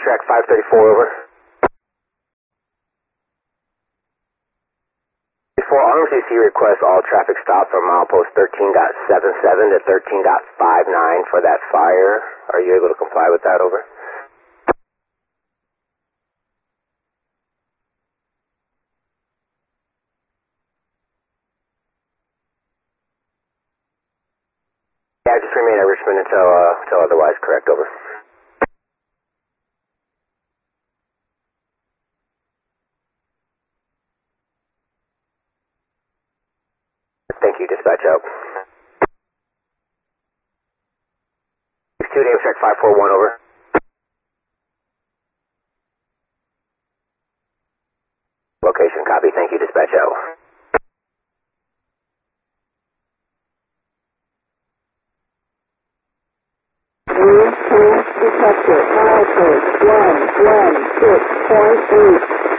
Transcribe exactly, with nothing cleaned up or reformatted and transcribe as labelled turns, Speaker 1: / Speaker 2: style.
Speaker 1: Amtrak five thirty-four, over. Before Arms U C requests all traffic stops from milepost thirteen point seven seven to thirteen point five nine for that fire. Are you able to comply with that, over? Yeah, just remain at Richmond until, uh, until otherwise correct, over. Thank you, dispatch out. two to Amtrak five four one, over. Location copy, thank you, dispatch out.
Speaker 2: Detector, milepost one one six point eight.